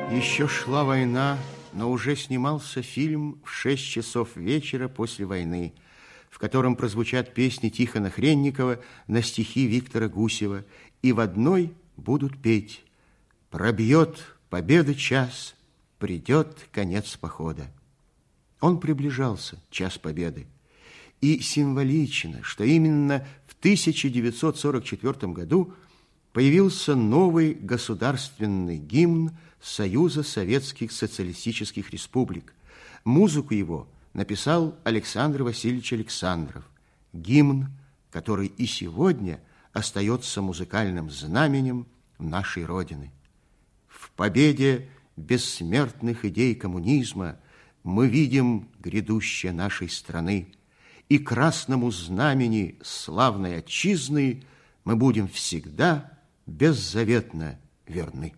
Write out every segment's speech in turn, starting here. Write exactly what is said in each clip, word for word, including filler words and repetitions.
Еще шла война, но уже снимался фильм «В шесть часов вечера после войны», в котором прозвучат песни Тихона Хренникова на стихи Виктора Гусева, и в одной будут петь: «Пробьет победы час, придет конец похода». Он приближался, час победы. И символично, что именно в тысяча девятьсот сорок четвёртом году появился новый государственный гимн Союза Советских Социалистических Республик. Музыку его написал Александр Васильевич Александров. Гимн, который и сегодня остается музыкальным знаменем нашей Родины. В победе бессмертных идей коммунизма мы видим грядущее нашей страны, и красному знамени славной отчизны мы будем всегда беззаветно верны.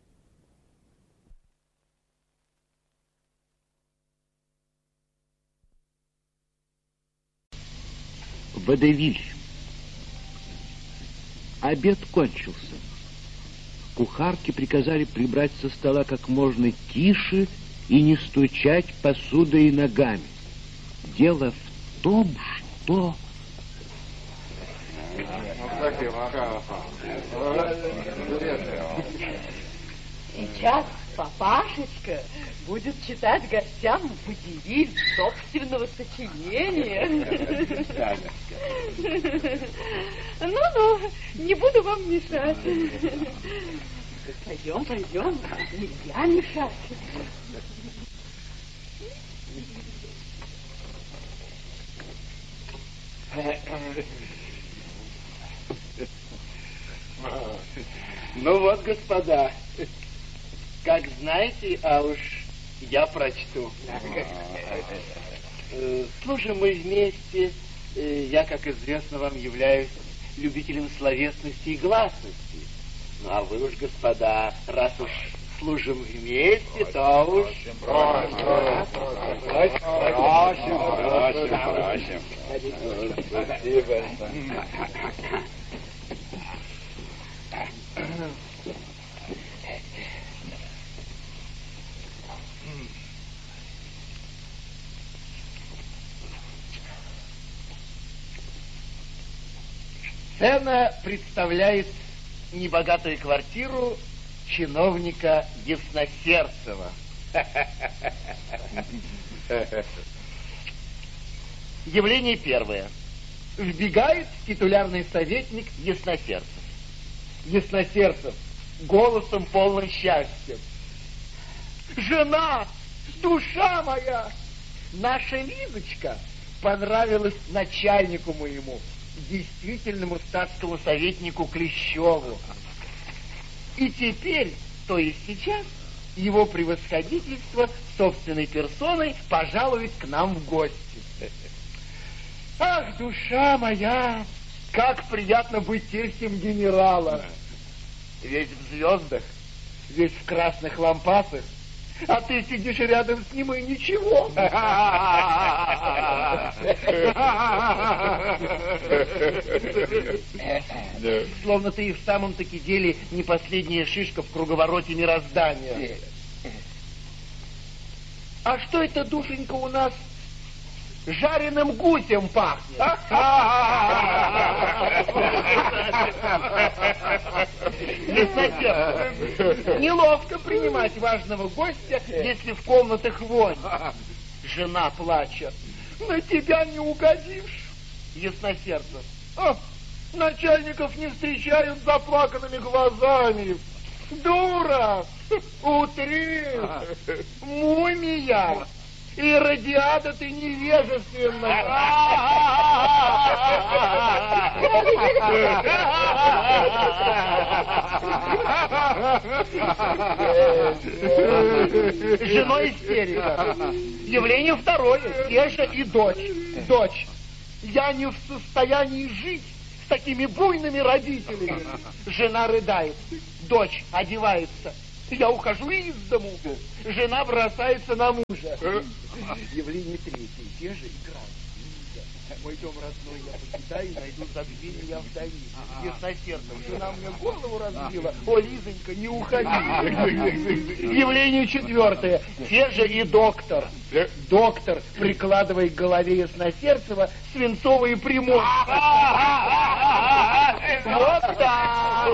Водевиль. Обед кончился. Кухарке приказали прибрать со стола как можно тише и не стучать посудой и ногами. Дело в том, что... Сейчас папашечка будет читать гостям водевиль собственного сочинения. Ну-ну, не буду вам мешать. Пойдем, пойдем, нельзя мешать. Ну вот, господа, как знаете, а уж я прочту. Служим мы вместе. Я, как известно вам, являюсь любителем словесности и гласности. Ну, а вы уж, господа, раз уж служим вместе, то уж... Просим, просим, просим, просим. Спасибо. Сцена представляет небогатую квартиру чиновника Ясносерцева. Явление первое. Вбегает титулярный советник Ясносерцев. Ясносерцев голосом полным счастья: жена, душа моя, наша Лизочка понравилась начальнику моему, действительному статскому советнику Клещеву. И теперь, то есть сейчас, его превосходительство собственной персоной пожалует к нам в гости. Ах, душа моя, как приятно быть тестем генерала. Весь в звездах, весь в красных лампасах, а ты сидишь рядом с ним и ничего. Словно ты и в самом-таки деле не последняя шишка в круговороте мироздания. А что это, душенька, у нас жареным гусем пахнет? Ясносерцев, неловко принимать важного гостя, если в комнатах вонь. Жена плачет: на тебя не угодишь. Ясносерцев: а, начальников не встречают заплаканными глазами. Дура, утри, мумия. И радиада ты невежественная. Женой истерика. Явление второе. Кеша и дочь. Дочь: я не в состоянии жить с такими буйными родителями. Жена рыдает. Дочь одевается: я ухожу из дому. Жена бросается на мужа. Явление третье. Те же играют. Мой дом родной я покидаю, найду забвение я вдали. Ясносердно, жена мне голову разбила. О, Лизонька, не уходи. Явление четвертое. Те же и доктор. Доктор прикладывает к голове Ясносердцева свинцовые примочки. Вот так.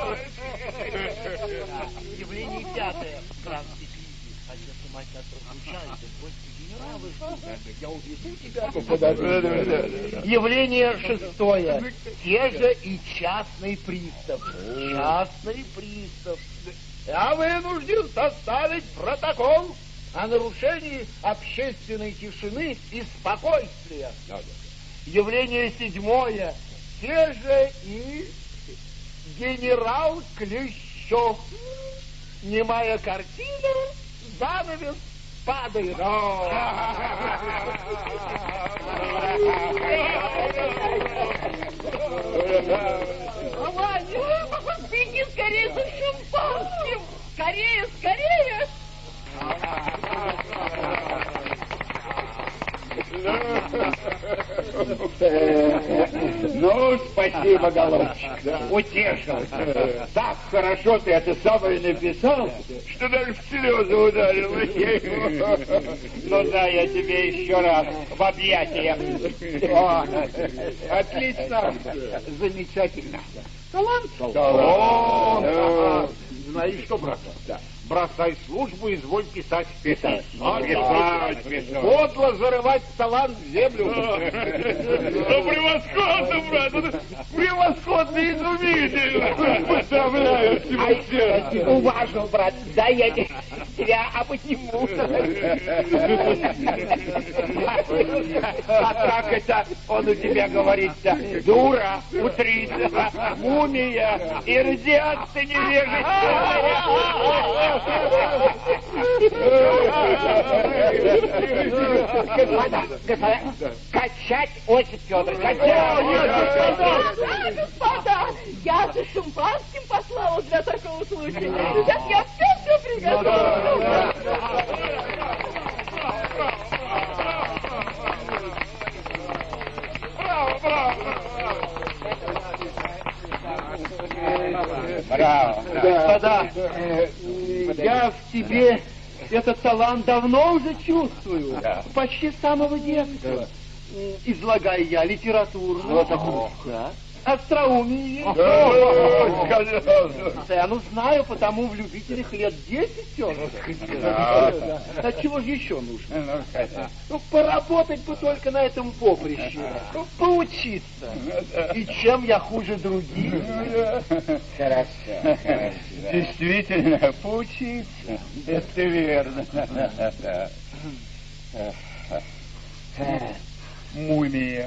Явление пятое. Странский кризис. Отец и мать нас разлучают, и гости генералы ждут. Я увезу тебя. Явление шестое. Те же и частный пристав. Частный пристав. Я вынужден составить протокол о нарушении общественной тишины и спокойствия. Явление седьмое. Те же и генерал Клещев. Немая картина, занавес падает. Ваня, беги скорее за шампанским! Скорее, скорее! Ну, спасибо, голубчик, утешил. Так хорошо ты это самое написал, что даже в слезы ударил. Ну да, я тебе еще раз в объятия. Отлично, замечательно. Талант. Знаешь что, брат? Бросай службу, изволь писать. Писать. Писать, писать. Подло зарывать талант в землю. Ну, превосходно, брат. Превосходно, изумительно. Представляю себе все. Уважил, брат. Да я тебя обниму. А как это он у тебя говорит-то? Дура, утрица, мумия, ирдиат ты невежественная. Господа, господа, качать, Осип Федорович, качать! Господа, я за шампанским послала для такого случая. Сейчас я все-все приготовлю. Браво, браво. Браво. Господа, я в тебе этот талант давно уже чувствую. Да. Почти с самого детства. Излагаю я литературу. Вот такую. Да. Остроумие. Цену знаю, потому в любителях лет десять все. А чего же еще нужно? Ну, поработать бы только на этом поприще. Ну, поучиться. И чем я хуже других? Хорошо, хорошо. Действительно, поучиться. Это верно. Мумия.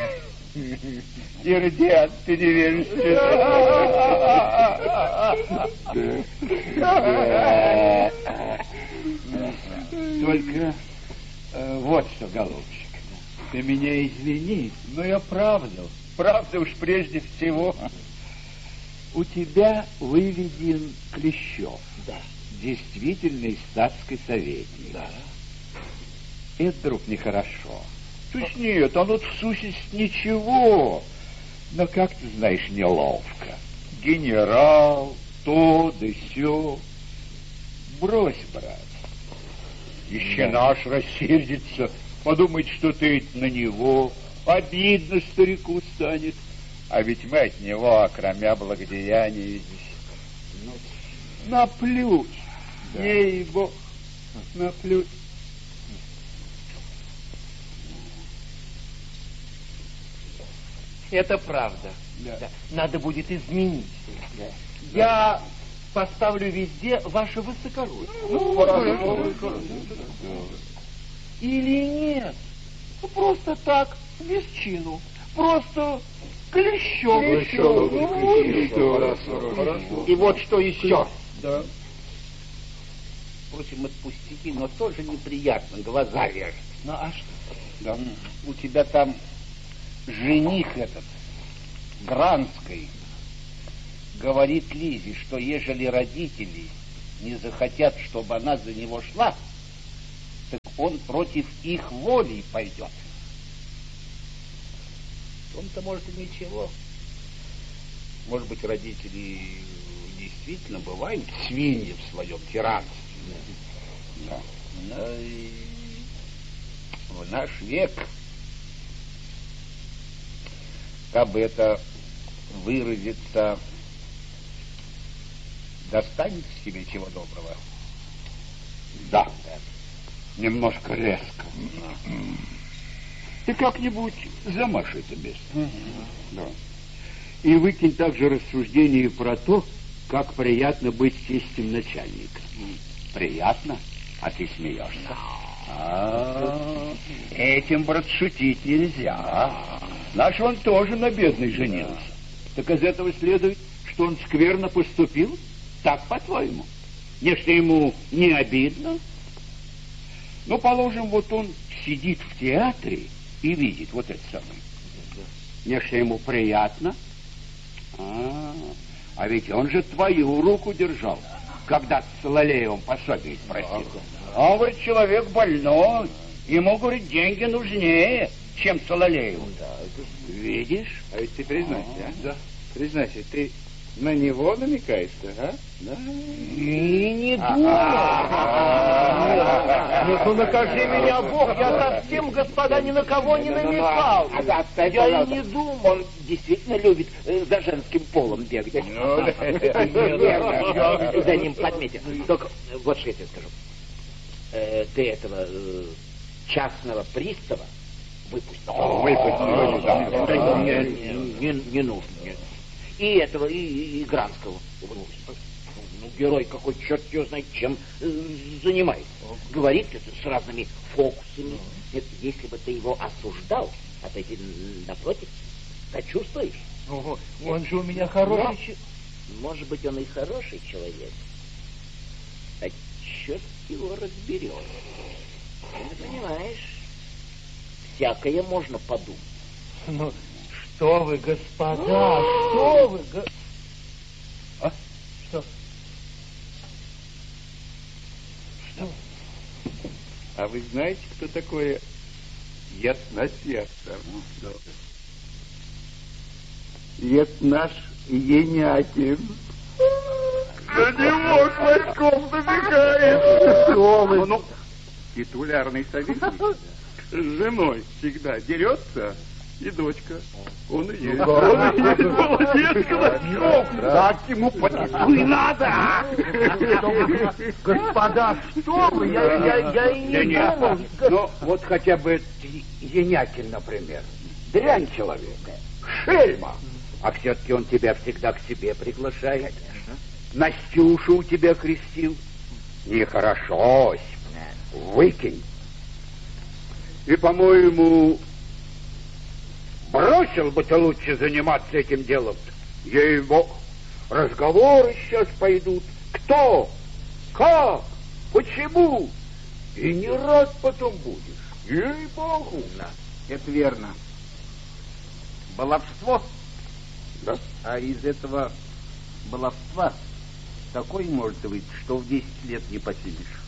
Ирдиат, ты невежественный. Только э, вот что, голубчик, ты меня извини, но я правда, правда уж прежде всего. У тебя выведен Клещев, да, действительный статский советник. Да. Это, друг, нехорошо. То есть нет, оно в сущности ничего. Но, как ты знаешь, неловко. Генерал, то да сё. Брось, брат. Еще наш рассердится, подумает, что ты на него. Обидно старику станет. А ведь мы от него, кроме благодеяния, ну, наплюй. Да. Ей-бог, наплюй. Это правда. Да. Да. Надо будет изменить. Да. Я поставлю везде ваше высокородие. Ну, хорошо. Или нет? Ну, просто так, без чину. Просто Клещев. Клещев. Хорошо, хорошо. И вот что еще. Да. Впрочем, это пустяки, но тоже неприятно, глаза режет. Ну, а что? Да. У тебя там жених этот, Гранский, говорит Лизе, что ежели родители не захотят, чтобы она за него шла, так он против их воли пойдет. Он-то, может, и ничего. Может быть, родители действительно бывают свиньи в своем тиранстве. Да. Но и в наш век, как бы это выразиться, достанет себе чего доброго. Да, да. Немножко резко. Да. Ты как-нибудь замажь это место. Угу. Да. И выкинь также рассуждение про то, как приятно быть тестем начальника. Приятно? А ты смеешься. А, этим, брат, шутить нельзя. Наш он тоже на бедной женился. Так из этого следует, что он скверно поступил? Так, по-твоему? Нечто ему не обидно? Ну, положим, вот он сидит в театре и видит вот это самое. Нечто ему приятно? А, а ведь он же твою руку держал, когда с Соловеевым пособие просил. А он, говорит, человек больной, ему, говорит, деньги нужнее, чем Соловееву. Да, это... Видишь? А ведь ты признайся, а? Да. Признайся, ты на него намекаешь-то, а? Да. И не думал. Нет, ну накажи меня, Бог, я совсем, господа, ни на кого не намекал. Я и не думал. Он действительно любит за женским полом бегать. За ним подметил. Только вот что я тебе скажу. Ты этого частного пристава выпустил. Выпустил. Не нужно. И этого, и, и, и Гранского. Ну, герой какой, черт его знает, чем э, занимается. Говорит это с разными фокусами. Это, если бы ты его осуждал, а ты напротив, сочувствуешь. Ого, он же у меня хороший человек. Может быть, он и хороший человек. А черт его разберет. Ты не понимаешь, всякое можно подумать. Ну, что вы, господа, что вы, го... А? Что? Что? А вы знаете, кто такое ясносердце? Да. Это наш Енякин. На него Хвостьков намекает. Что вы? Ну, титулярный советник. С женой всегда дерется. И дочка. Он и есть. Молодец, Колосков. Так ему потитулы надо. Господа, что вы? Я, я, я и не думал. Ну, вот хотя бы Енякин, например. Дрянь человека. Шельма. А все-таки он тебя всегда к себе приглашает. Настюшу у тебя крестил. Нехорошо. Выкинь. И, по-моему... Бросил бы ты лучше заниматься этим делом. Ей-бог, разговоры сейчас пойдут. Кто? Как? Почему? И не рад потом будешь. Ей-богу. Да, это верно. Баловство. Да. А из этого баловства такой может быть, что в десять лет не посидишь.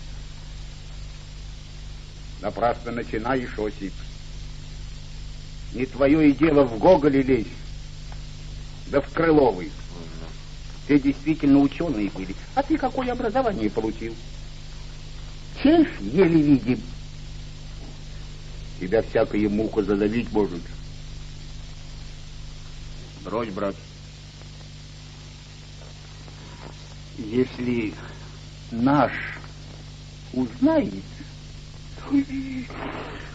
Напрасно начинаешь, Осип. Не твое и дело в Гоголе лезть, да в Крыловой. Те действительно ученые были. А ты какое образование получил? Чеш еле видим. Тебя всякая мука задавить может. Брось, брат. Если наш узнает,